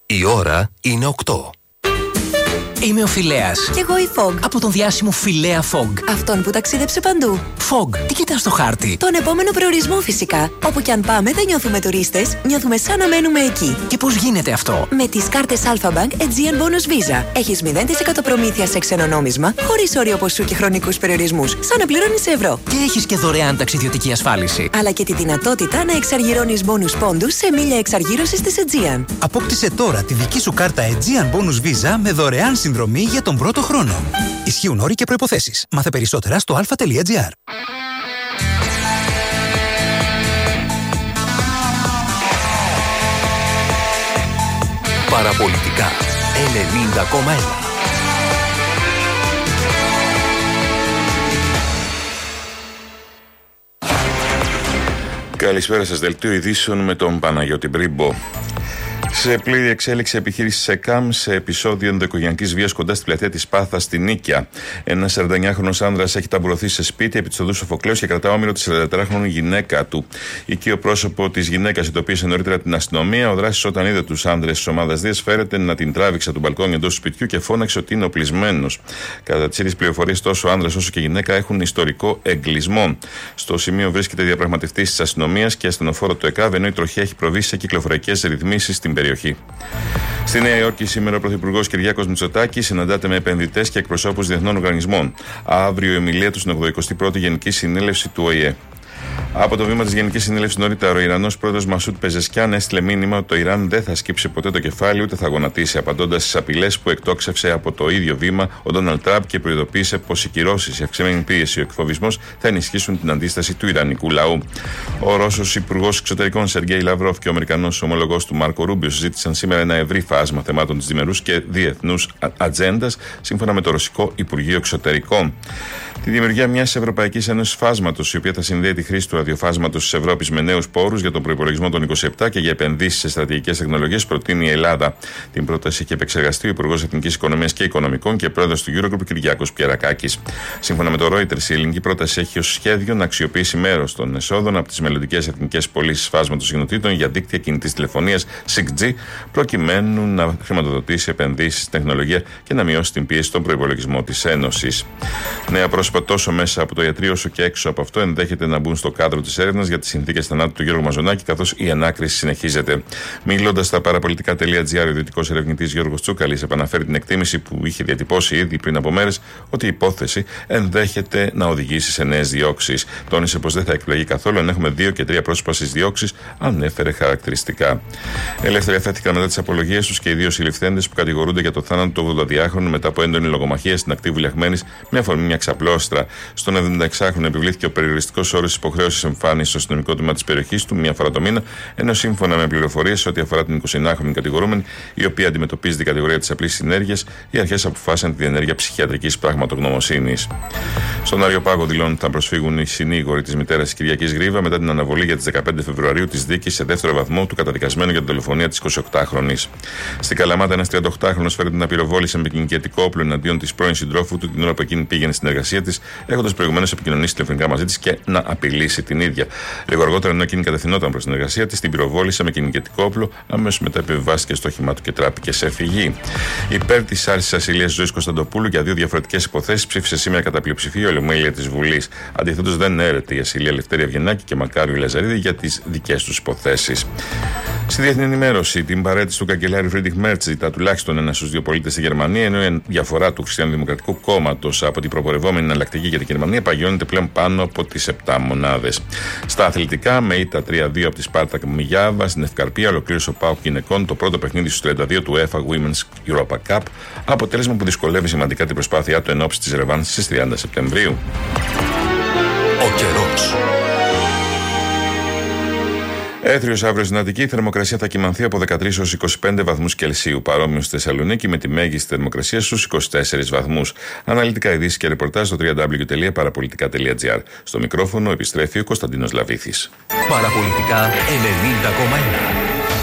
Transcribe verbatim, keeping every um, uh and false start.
Η ώρα είναι οκτώ. Είμαι ο Φιλέας. Κι εγώ η Fog. Από τον διάσημο Φιλέα Fog. Αυτόν που ταξίδεψε παντού. Fog, τι κοιτάς στο χάρτη? Τον επόμενο προορισμό φυσικά. Όπου κι αν πάμε δεν νιώθουμε τουρίστες, νιώθουμε σαν να μένουμε εκεί. Και πώς γίνεται αυτό? Με τις κάρτες Alpha Bank Aegean Bonus Visa. Έχεις μηδέν τοις εκατό προμήθεια σε ξένο νόμισμα, χωρίς όριο ποσού και χρονικούς περιορισμούς. Σαν να πληρώνεις ευρώ. Και έχεις και δωρεάν ταξιδιωτική ασφάλιση. Αλλά και τη δυνατότητα να εξαργυρώνεις bonus πόντους σε μίλια εξαργύρωσης της Aegean. Απόκτησε τώρα τη δική σου κάρτα Aegean Bonus Visa με δωρεάν συνδρομή για τον πρώτο χρόνο. Ισχύουν όροι και προϋποθέσεις. Μάθε περισσότερα στο αλφα τελεία τζι άρ. Παραπολιτικά ενενήντα κόμμα ένα. Καλησπέρα σας, δελτίο ειδήσεων με τον Παναγιώτη Μπρίμπο. Σε πλήρη εξέλιξη επιχείρηση ΣΕΚΑΜ σε επεισόδιο ενδοοικογενειακής βίας κοντά στη πλατεία της Πάθας στη Νίκαια. Ένας σαρανταεννιάχρονος άνδρας έχει ταμπουρωθεί σε σπίτι επί της οδού Σοφοκλέους και κρατά όμηρο τη σαραντατετράχρονη γυναίκα του. Οικείο πρόσωπο της γυναίκας ειδοποίησε νωρίτερα την αστυνομία. Ο δράστης, όταν είδε τους άνδρες της ομάδας Δίας, φέρεται να την τράβηξε από τον μπαλκόνι εντός του σπιτιού και φώναξε ότι είναι οπλισμένος. Κατά τις ίδιες πληροφορίες, τόσο ο άνδρας όσο και η γυναίκα έχουν ιστορικό εγκλισμό. Στο σημείο βρίσκεται διαπραγματευτής της αστυνομίας και ασθενοφόρο του ΕΚΑΒ, ενώ η τροχιά έχει προβεί σε κυκλοφοριακές ρυθμίσεις στην περιοχή. Στη Νέα Υόρκη σήμερα ο Πρωθυπουργός Κυριάκος Μητσοτάκης συναντάται με επενδυτές και εκπροσώπους διεθνών οργανισμών. Αύριο η ομιλία του στην ογδοηκοστή πρώτη Γενική Συνέλευση του Ο Η Ε. Από το βήμα της Γενικής Συνέλευσης νωρίτερα, ο Ιρανός πρόεδρος Μασούτ Πεζεσκιάν έστειλε μήνυμα ότι το Ιράν δεν θα σκύψει ποτέ το κεφάλι ούτε θα γονατίσει, απαντώντας στις απειλές που εκτόξευσε από το ίδιο βήμα ο Ντόναλντ Τραμπ και προειδοποίησε πως οι κυρώσεις, η αυξημένη πίεση, ο εκφοβισμός θα ενισχύσουν την αντίσταση του Ιρανικού λαού. Ο Ρώσος Υπουργός Εξωτερικών Σεργέη Λαυρόφ και ο Αμερικανός ομολογός του Μάρκο Ρούμπιο συζήτησαν σήμερα ένα ευρύ φάσμα θεμάτων της διμερούς και διεθνούς ατζέντας, σύμφωνα με το Ρωσικό Υπουργείο Εξωτερικών. Τη δημιουργία μιας Ευρωπαϊκής Ένωσης Φάσματος, η οποία θα συνδέει τη χρήση του ραδιοφάσματος της Ευρώπης με νέους πόρους για τον προϋπολογισμό των είκοσι επτά και για επενδύσεις σε στρατηγικές τεχνολογίες, προτείνει η Ελλάδα. Την πρόταση έχει επεξεργαστεί ο Υπουργός Εθνικής Οικονομίας και Οικονομικών και πρόεδρος του Eurogroup Κυριάκος Πιερακάκης. Σύμφωνα με το Reuters, η ελληνική πρόταση έχει ως σχέδιο να αξιοποιήσει μέρος των εσόδων από τις μελλοντικές εθνικές πωλήσεις φάσματος ικανοτήτων για δίκτυα κινητής τηλεφωνίας σιξ τζι, προκειμένου να χρηματοδοτήσει επενδύσεις στην τεχνολογία και να μειώσει την πίεση στον προϋπολογισμό της Ένωσης. Νέα πρόσωπα τόσο μέσα από το ιατρείο όσο και έξω από αυτό ενδέχεται να μπουν στο κάδρο της έρευνας για τις συνθήκες θανάτου του Γιώργου Μαζονάκη, καθώς η ανάκριση συνεχίζεται. Μιλώντας στα παραπολιτικά τελεία τζι άρ, ο ιδιωτικός ερευνητής Γιώργος Τσούκαλης επαναφέρει την εκτίμηση που είχε διατυπώσει ήδη πριν από μέρες ότι η υπόθεση ενδέχεται να οδηγήσει σε νέες διώξεις. Τόνισε πως δεν θα εκπλαγεί καθόλου αν έχουμε δύο και τρία πρόσωπα στις διώξεις, ανέφερε χαρακτηριστικά. Ελεύθεροι αφέθηκαν μετά τις απολογίες τους και οι δύο συλληφθέντες που κατηγορούνται για το θάνατο του ογδονταδιάχρονου μετά από έντονη λογομαχία στην ακτή Βουλιαγμένης με αφορμή μια ξαπλώστρα. Στον εβδομηνταεξάχρονο επιβλήθηκε ο περιοριστικός όρος υποχρέωσης εμφάνισης στο αστυνομικό τμήμα της περιοχής του μία φορά το μήνα, ενώ σύμφωνα με πληροφορίες ό,τι αφορά την εικοσιεννιάχρονη κατηγορούμενη, η οποία αντιμετωπίζει την κατηγορία της απλής συνέργειας, οι αρχές αποφάσισαν τη διενέργεια ψυχιατρικής πραγματογνωμοσύνης. Στον Αριοπάγο δηλώνουν ότι θα προσφύγουν οι συνήγοροι της μητέρας της Κυριακής Γρίβα μετά την αναβολή για τις δεκαπέντε Φεβρουαρίου της δίκης σε δεύτερο βαθμό του καταδικασμένου για την δολοφονία της εικοσιοκτάχρονης. Στην Καλαμάτα, ένας τριανταοκτάχρονος φέρεται να πυροβόλησε με κινητικό όπλο εναντίον της πρώην συντρόφου του την ώρα που εκείνη πήγαινε στην εργασία της, έχοντας προηγουμένως επικοινωνήσει τηλεφωνικά μαζί της και να απειλήσει την ίδια. Λίγο αργότερα, ενώ εκείνη κατευθυνόταν προς την εργασία της, την πυροβόλησε με κινητικό όπλο, αμέσως μετά επιβιβάστηκε στο όχημά του και τράπηκε σε φυγή. Υπέρ της άρσης ασυλίας Ζωής Κωνσταντοπούλου για δύο διαφορετικές υποθέσεις ψήφισε σήμερα κατά πλειοψηφία η Ολομέλεια της Βουλής. Αντιθέτως, δεν έρεται η ασυλία Ελευθέρη Αυγενάκη και Μακάριου Λαζαρίδη για τις δικές τους υποθέσεις. Στη διεθνή ενημέρωση, την παρέτηση του καγκελάριου Φρίντριχ Μέρτς ζητά τουλάχιστον ένα στους δύο πολίτες στη Γερμανία, ενώ η διαφορά του Χριστιανοδημοκρατικού Κόμματος από την προπορευόμενη εναλλακτική για την Γερμανία παγιώνεται πλέον πάνω από τις επτά μονάδες. Στα αθλητικά, με ήττα τρία δύο από τη Σπάρτακ Μιγιάβα στην Ευκαρπία, ολοκλήρωσε ο ΠΑΟΚ γυναικών το πρώτο παιχνίδι στους τριάντα δύο του UEFA Women's Europa Cup, αποτέλεσμα που δυσκολεύει σημαντικά την προσπάθειά του εν ώψη της ρεβάνσης στις τριάντα Σεπτεμβρίου. Ο καιρός. Έθριος αύριο στην Αττική, η θερμοκρασία θα κυμανθεί από δεκατρείς έως είκοσι πέντε βαθμούς Κελσίου. Παρόμοιο στη Θεσσαλονίκη με τη μέγιστη θερμοκρασία στους είκοσι τέσσερις βαθμούς. Αναλυτικά ειδήσεις και ρεπορτάζ στο double-u double-u double-u τελεία παραπολιτικά τελεία τζι άρ. Στο μικρόφωνο επιστρέφει ο Κωνσταντίνος Λαβήθης. Παραπολιτικά ενενήντα κόμμα ένα.